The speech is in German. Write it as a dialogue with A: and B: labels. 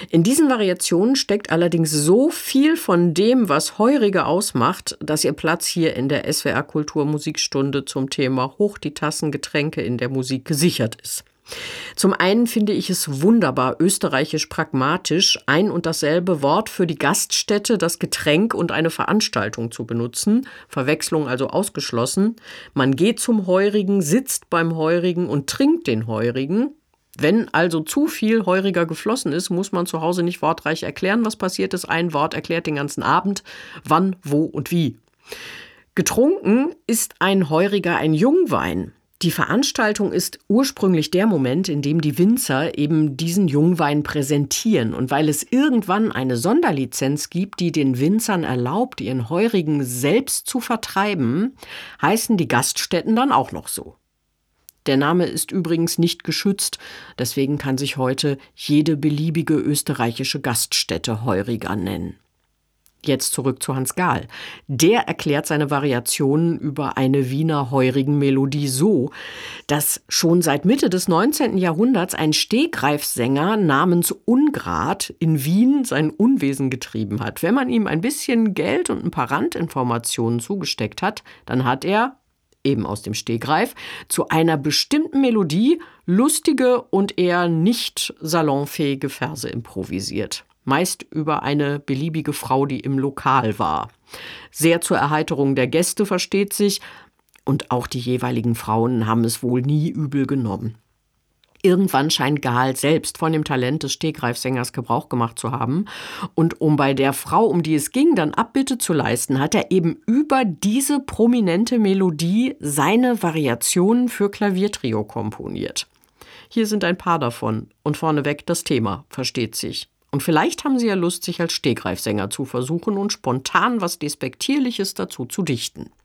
A: In diesen Variationen steckt allerdings so viel von dem, was Heurige ausmacht, dass ihr Platz hier in der SWR Kultur Musikstunde zum Thema Hoch die Tassen Getränke in der Musik gesichert ist. Zum einen finde ich es wunderbar österreichisch pragmatisch, ein und dasselbe Wort für die Gaststätte, das Getränk und eine Veranstaltung zu benutzen. Verwechslung also ausgeschlossen. Man geht zum Heurigen, sitzt beim Heurigen und trinkt den Heurigen. Wenn also zu viel Heuriger geflossen ist, muss man zu Hause nicht wortreich erklären, was passiert ist. Ein Wort erklärt den ganzen Abend, wann, wo und wie. Getrunken ist ein Heuriger ein Jungwein. Die Veranstaltung ist ursprünglich der Moment, in dem die Winzer eben diesen Jungwein präsentieren. Und weil es irgendwann eine Sonderlizenz gibt, die den Winzern erlaubt, ihren Heurigen selbst zu vertreiben, heißen die Gaststätten dann auch noch so. Der Name ist übrigens nicht geschützt, deswegen kann sich heute jede beliebige österreichische Gaststätte Heuriger nennen. Jetzt zurück zu Hans Gahl. Der erklärt seine Variationen über eine Wiener Heurigen-Melodie so, dass schon seit Mitte des 19. Jahrhunderts ein Stegreifsänger namens Ungrad in Wien sein Unwesen getrieben hat. Wenn man ihm ein bisschen Geld und ein paar Randinformationen zugesteckt hat, dann hat er, eben aus dem Stegreif, zu einer bestimmten Melodie lustige und eher nicht salonfähige Verse improvisiert. Meist über eine beliebige Frau, die im Lokal war. Sehr zur Erheiterung der Gäste, versteht sich, und auch die jeweiligen Frauen haben es wohl nie übel genommen. Irgendwann scheint Gahl selbst von dem Talent des Stegreifsängers Gebrauch gemacht zu haben. Und um bei der Frau, um die es ging, dann Abbitte zu leisten, hat er eben über diese prominente Melodie seine Variationen für Klaviertrio komponiert. Hier sind ein paar davon und vorneweg das Thema, versteht sich. Und vielleicht haben Sie ja Lust, sich als Stegreifsänger zu versuchen und spontan was Despektierliches dazu zu dichten.